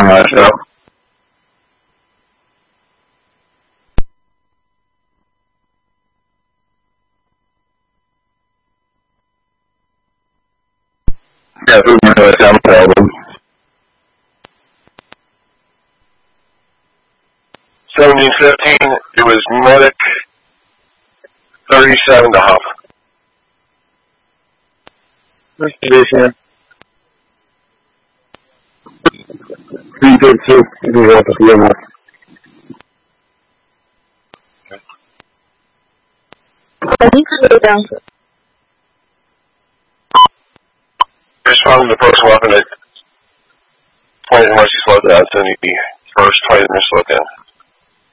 last show. Yeah, we were really down the album. 17-15, it was Medic 37 to Huff. Nice to be here. 3-2, if you want to see him. I need to go down. Respond to the first weapon at point where she slowed down, so the first 20 minutes slowed down.